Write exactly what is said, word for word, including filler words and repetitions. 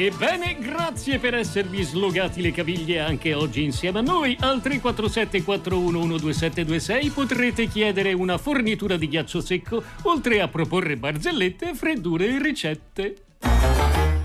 Ebbene, grazie per esservi slogati le caviglie anche oggi insieme a noi. Al tre quattro sette quattro uno uno due sette due sei potrete chiedere una fornitura di ghiaccio secco, oltre a proporre barzellette, freddure e ricette.